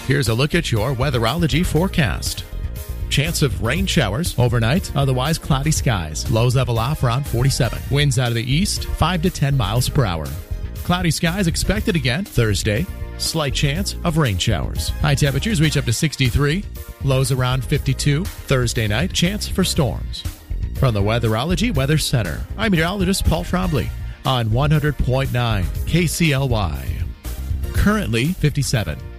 Here's a look at your weatherology forecast. Chance of rain showers overnight, otherwise cloudy skies. Lows level off around 47. Winds out of the east, 5 to 10 miles per hour. Cloudy skies expected again Thursday. Slight chance of rain showers. High temperatures reach up to 63. Lows around 52. Thursday night, chance for storms. From the Weatherology Weather Center, I'm meteorologist Paul Trombley on 100.9 KCLY. Currently 57.